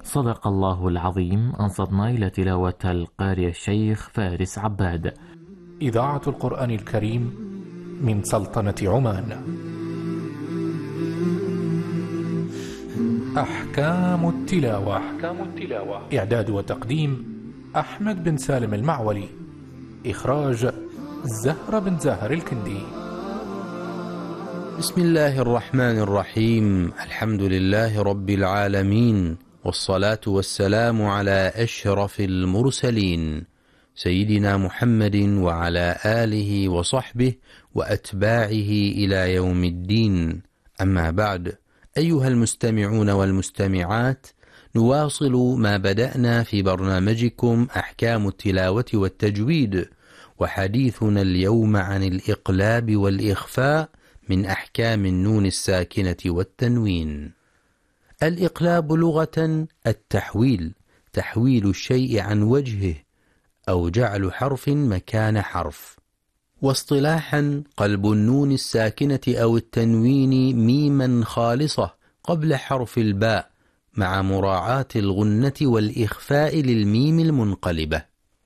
صدق الله العظيم. أنصتنا إلى تلاوة القارئ الشيخ فارس عباد. إذاعة القرآن الكريم من سلطنة عمان. أحكام التلاوة. إعداد وتقديم أحمد بن سالم المعولي. إخراج زهرة بن زاهر الكندي. بسم الله الرحمن الرحيم. الحمد لله رب العالمين، والصلاة والسلام على أشرف المرسلين سيدنا محمد وعلى آله وصحبه وأتباعه إلى يوم الدين. أما بعد، أيها المستمعون والمستمعات، نواصل ما بدأنا في برنامجكم أحكام التلاوة والتجويد، وحديثنا اليوم عن الإقلاب والإخفاء من أحكام النون الساكنة والتنوين. الإقلاب لغة التحويل، تحويل الشيء عن وجهه أو جعل حرف مكان حرف. واصطلاحا قلب النون الساكنة أو التنوين ميما خالصة قبل حرف الباء، مع مراعاة الغنة والإخفاء للميم المنقلبة.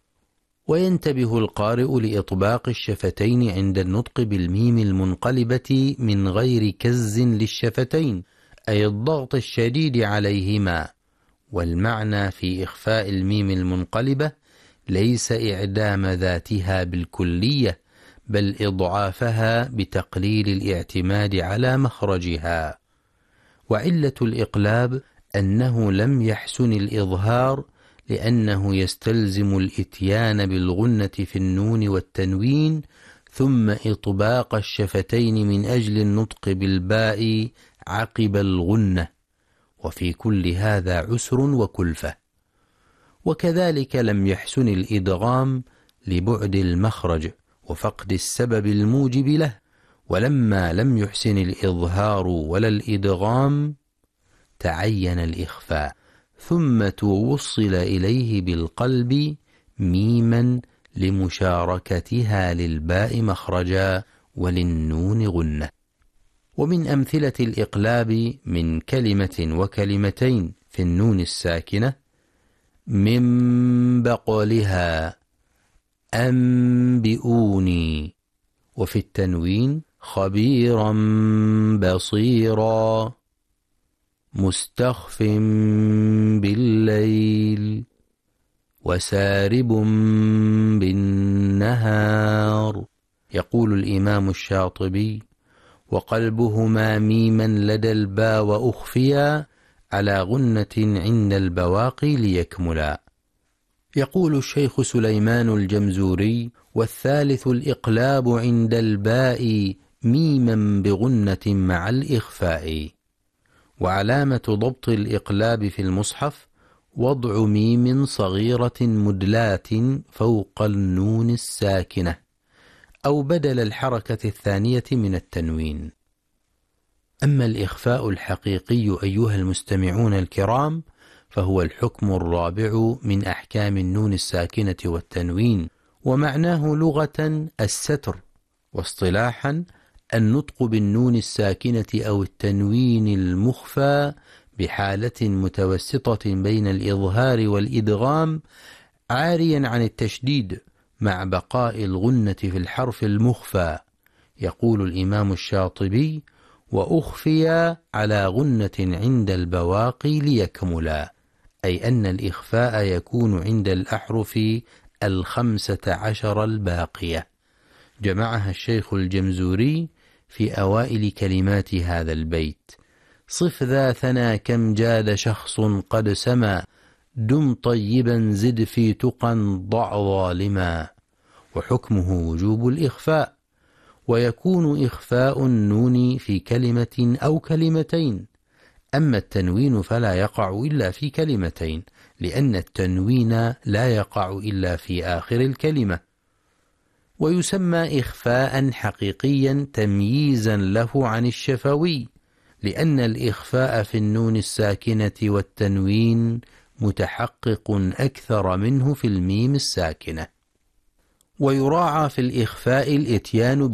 وينتبه القارئ لإطباق الشفتين عند النطق بالميم المنقلبة من غير كز للشفتين، أي الضغط الشديد عليهما. والمعنى في إخفاء الميم المنقلبة ليس إعدام ذاتها بالكلية، بل إضعافها بتقليل الاعتماد على مخرجها. وعلة الإقلاب أنه لم يحسن الإظهار، لأنه يستلزم الإتيان بالغنة في النون والتنوين، ثم إطباق الشفتين من أجل النطق بالباء عقب الغنة، وفي كل هذا عسر وكلفة. وكذلك لم يحسن الإدغام لبعد المخرج وفقد السبب الموجب له. ولما لم يحسن الإظهار ولا الإدغام، تعين الإخفاء، ثم توصل إليه بالقلب ميما لمشاركتها للباء مخرجا وللنون غنة. ومن أمثلة الإقلاب من كلمة وكلمتين في النون الساكنة: من بقلها، أنبئوني. وفي التنوين: خبيرا بصيرا، مستخف بالليل، وسارب بالنهار. يقول الإمام الشاطبي: وقلبهما ميما لدى الباء وأخفيا على غنة عند البواقي ليكملا. يقول الشيخ سليمان الجمزوري: والثالث الإقلاب عند الباء ميما بغنة مع الإخفاء. وعلامة ضبط الإقلاب في المصحف وضع ميم صغيرة مدلاة فوق النون الساكنة، أو بدل الحركة الثانية من التنوين. أما الإخفاء الحقيقي أيها المستمعون الكرام، فهو الحكم الرابع من أحكام النون الساكنة والتنوين، ومعناه لغة الستر، واصطلاحا النطق بالنون الساكنة أو التنوين المخفى بحالة متوسطة بين الإظهار والإدغام، عاريا عن التشديد مع بقاء الغنة في الحرف المخفى. يقول الإمام الشاطبي: وأخفي على غنة عند البواقي ليكملا، أي أن الإخفاء يكون عند الأحرف 15 الباقية. جمعها الشيخ الجمزوري في أوائل كلمات هذا البيت: صف ذا ثنى كم جاد شخص قد سما، دم طيبا زد في تقى ضع ظالما. وحكمه وجوب الإخفاء، ويكون إخفاء النون في كلمة أو كلمتين. أما التنوين فلا يقع إلا في كلمتين، لأن التنوين لا يقع إلا في آخر الكلمة. ويسمى إخفاء حقيقيا تمييزا له عن الشفوي، لأن الإخفاء في النون الساكنة والتنوين متحقق أكثر منه في الميم الساكنة. ويراعى في الإخفاء الإتيان